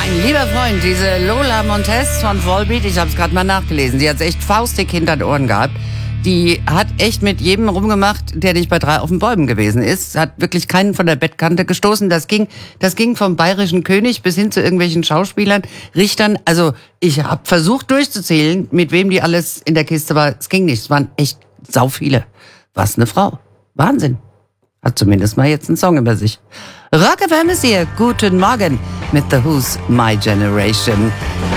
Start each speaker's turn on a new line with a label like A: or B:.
A: Mein lieber Freund, diese Lola Montez von Volbeat, ich habe es gerade mal nachgelesen, die hat echt faustdick hinter den Ohren gehabt. Die hat echt mit jedem rumgemacht, der nicht bei 3 auf den Bäumen gewesen ist. Hat wirklich keinen von der Bettkante gestoßen. Das ging vom bayerischen König bis hin zu irgendwelchen Schauspielern, Richtern. Also ich habe versucht durchzuzählen, mit wem die alles in der Kiste war. Es ging nicht. Es waren echt sau viele. Was eine Frau. Wahnsinn. Hat zumindest mal jetzt einen Song über sich. Rock FM ist hier. Guten Morgen mit The Who's My Generation.